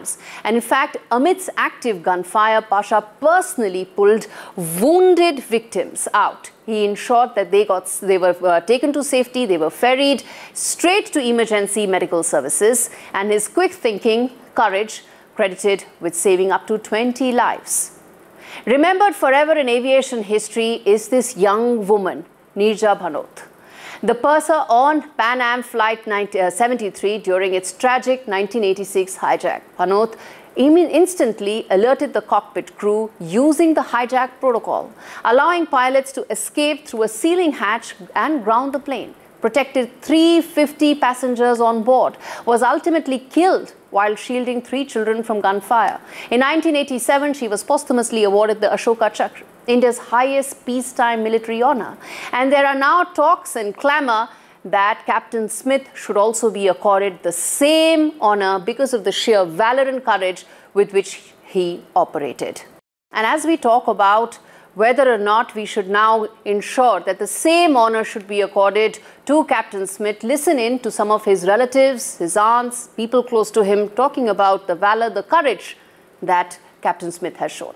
lives. And in fact, amidst active gunfire, Pasha personally pulled wounded victims out. He ensured that they were taken to safety, they were ferried straight to emergency medical services, and his quick thinking, courage, credited with saving up to 20 lives. Remembered forever in aviation history is this young woman, Neerja Bhanot, the purser on Pan Am Flight 73 during its tragic 1986 hijack. Bhanot instantly alerted the cockpit crew using the hijack protocol, allowing pilots to escape through a ceiling hatch and ground the plane. Protected 350 passengers on board, was ultimately killed while shielding 3 children from gunfire. In 1987, she was posthumously awarded the Ashoka Chakra, India's highest peacetime military honor. And there are now talks and clamor that Captain Smith should also be accorded the same honor because of the sheer valor and courage with which he operated. And as we talk about whether or not we should now ensure that the same honor should be accorded to Captain Smith, listen in to some of his relatives, his aunts, people close to him, talking about the valor, the courage that Captain Smith has shown.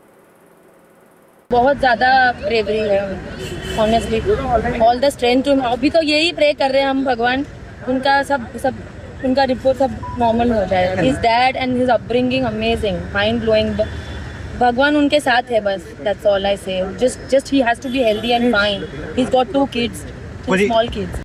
बहुत ज़्यादा bravery है, honestly. All the strength to him. अभी तो यही pray कर रहे हैं हम भगवान, उनका रिपोर्ट सब normal हो जाए. His dad and his upbringing amazing, mind blowing. भगवान उनके साथ है बस. That's all I say. Just he has to be healthy and fine. He's got 2 kids, 2 small kids.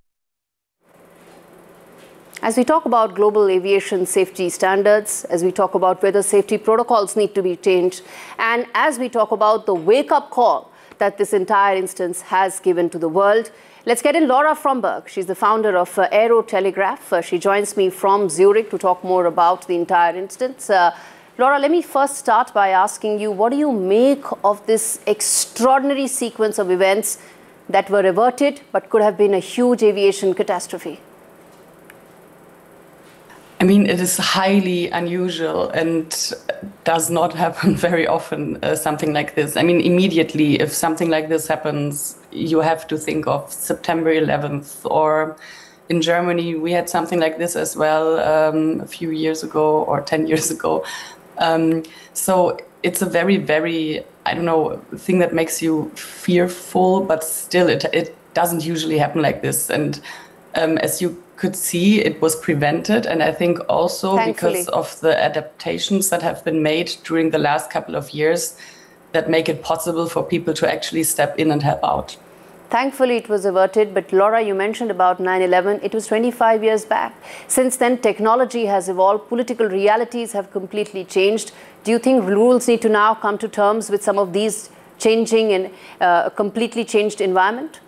As we talk about global aviation safety standards, as we talk about whether safety protocols need to be changed, and as we talk about the wake-up call that this entire instance has given to the world, let's get in Laura Fromberg. She's the founder of Aero Telegraph. She joins me from Zurich to talk more about the entire instance. Laura, let me first start by asking you, what do you make of this extraordinary sequence of events that were averted but could have been a huge aviation catastrophe? I mean, it is highly unusual and does not happen very often, something like this. I mean, immediately, if something like this happens, you have to think of September 11th, or in Germany, we had something like this as well a few years ago or 10 years ago. So it's a very, very, I don't know, thing that makes you fearful, but still it doesn't usually happen like this. And as you could see, it was prevented, and I think also Thankfully, because of the adaptations that have been made during the last couple of years that make it possible for people to actually step in and help out. Thankfully, it was averted. But Laura, you mentioned about 9/11. It was 25 years back. Since then, technology has evolved. Political realities have completely changed. Do you think rules need to now come to terms with some of these changing and a completely changed environment?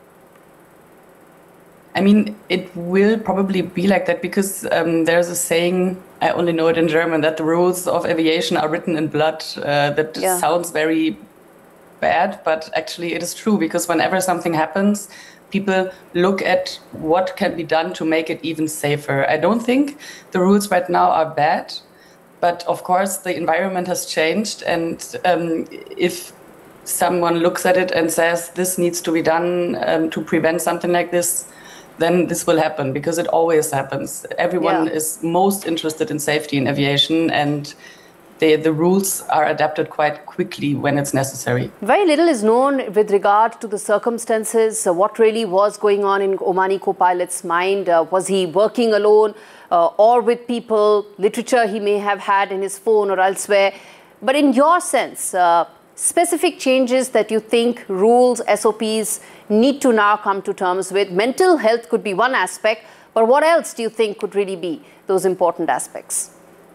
I mean, it will probably be like that because there's a saying, I only know it in German, that the rules of aviation are written in blood. That sounds very bad, but actually it is true, because whenever something happens, people look at what can be done to make it even safer. I don't think the rules right now are bad, but of course the environment has changed, and if someone looks at it and says this needs to be done to prevent something like this, then this will happen, because it always happens. Everyone is most interested in safety in aviation, and the rules are adapted quite quickly when it's necessary. Very little is known with regard to the circumstances, what really was going on in Omani co-pilot's mind. Was he working alone or with people? Literature he may have had in his phone or elsewhere. But in your sense, specific changes that you think rules, SOPs need to now come to terms with? Mental health could be one aspect, but what else do you think could really be those important aspects?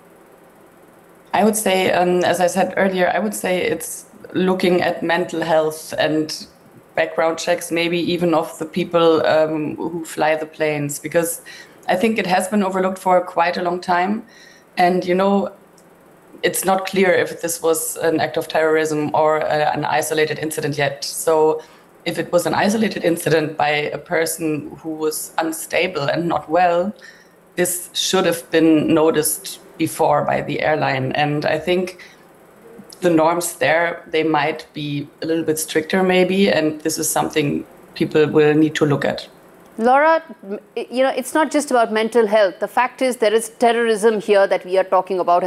I would say, as I said earlier, I would say it's looking at mental health and background checks, maybe even of the people who fly the planes, because I think it has been overlooked for quite a long time. And, you know, it's not clear if this was an act of terrorism or an isolated incident yet. So if it was an isolated incident by a person who was unstable and not well, this should have been noticed before by the airline. And I think the norms there, they might be a little bit stricter maybe, and this is something people will need to look at. Laura, you know, it's not just about mental health. The fact is there is terrorism here that we are talking about.